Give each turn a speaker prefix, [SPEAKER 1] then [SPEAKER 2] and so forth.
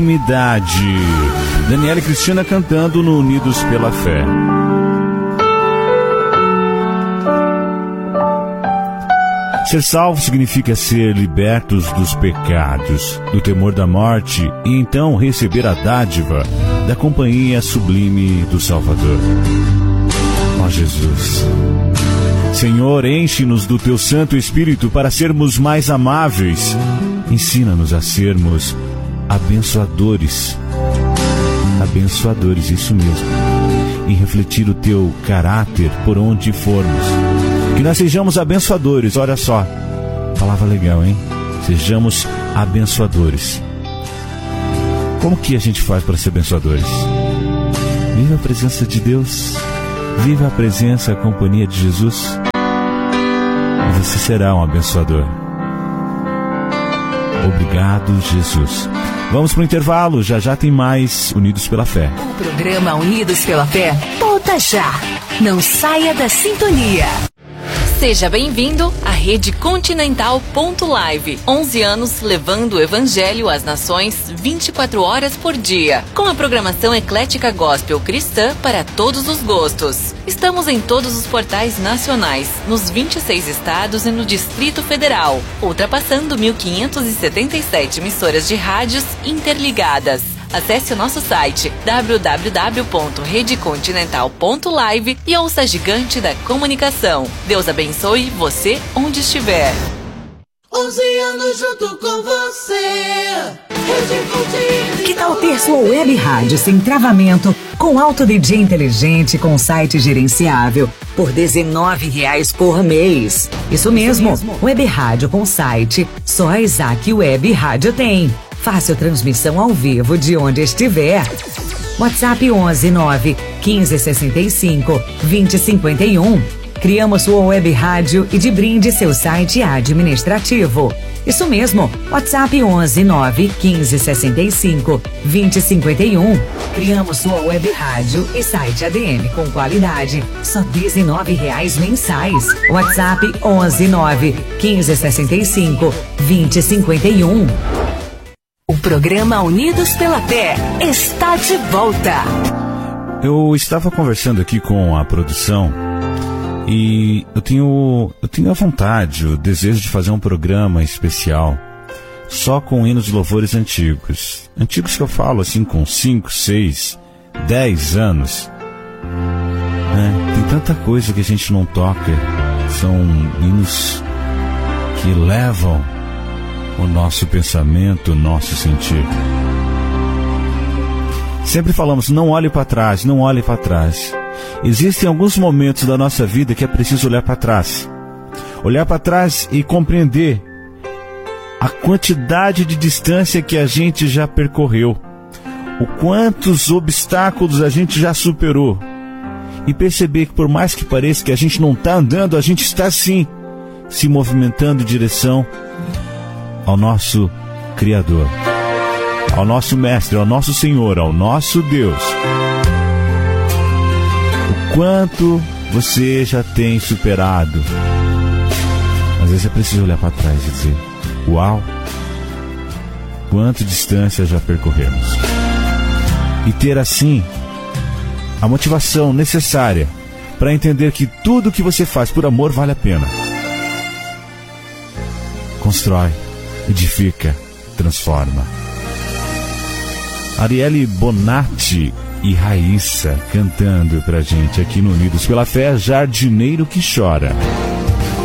[SPEAKER 1] Daniela e Cristina cantando no Unidos pela Fé. Ser salvo significa ser libertos dos pecados, do temor da morte e então receber a dádiva da companhia sublime do Salvador. Ó Jesus, Senhor, enche-nos do Teu Santo Espírito para sermos mais amáveis. Ensina-nos a sermos abençoadores. Abençoadores, isso mesmo. E refletir o Teu caráter por onde formos. Que nós sejamos abençoadores, olha só. Palavra legal, hein? Sejamos abençoadores. Como que a gente faz para ser abençoadores? Viva a presença de Deus. Viva a presença, a companhia de Jesus. E você será um abençoador. Obrigado, Jesus. Vamos para o intervalo, já tem mais Unidos pela Fé.
[SPEAKER 2] O programa Unidos pela Fé volta já. Não saia da sintonia. Seja bem-vindo à Rede Continental.live. 11 anos levando o Evangelho às nações 24 horas por dia. Com a programação eclética gospel cristã para todos os gostos. Estamos em todos os portais nacionais, nos 26 estados e no Distrito Federal, ultrapassando 1.577 emissoras de rádios interligadas. Acesse o nosso site www.redecontinental.live e ouça a gigante da comunicação. Deus abençoe você onde estiver.
[SPEAKER 3] 11 anos junto com você.
[SPEAKER 4] Que tal ter sua web rádio sem travamento, com alto DJ inteligente, com site gerenciável, por R$19 por mês? Isso mesmo, web rádio com site, só a Isaac Web Rádio tem. Fácil transmissão ao vivo de onde estiver. WhatsApp 11 9 15 65 20 51. Criamos sua web rádio e de brinde seu site administrativo. Isso mesmo, WhatsApp 11 9 15 65 20 51. Criamos sua web rádio e site ADM com qualidade, só R$19 mensais. WhatsApp 11 9 15 65 20 51.
[SPEAKER 2] O programa Unidos pela Fé está de volta.
[SPEAKER 1] Eu estava conversando aqui com a produção e eu tenho a vontade, o desejo de fazer um programa especial só com hinos de louvores antigos. Antigos que eu falo assim com 5, 6, 10 anos. Tem tanta coisa que a gente não toca. São hinos que levam o nosso pensamento, o nosso sentir. Sempre falamos, não olhe para trás, não olhe para trás. Existem alguns momentos da nossa vida que é preciso olhar para trás. Olhar para trás e compreender a quantidade de distância que a gente já percorreu. O quantos obstáculos a gente já superou. E perceber que por mais que pareça que a gente não está andando, a gente está sim se movimentando em direção ao nosso Criador, ao nosso Mestre, ao nosso Senhor, ao nosso Deus. O quanto você já tem superado. Às vezes é preciso olhar para trás e dizer, uau, quanta distância já percorremos. E ter assim a motivação necessária para entender que tudo que você faz por amor vale a pena. Constrói, edifica, transforma. Arielle Bonatti e Raíssa cantando pra gente aqui no Unidos pela Fé, Jardineiro que Chora.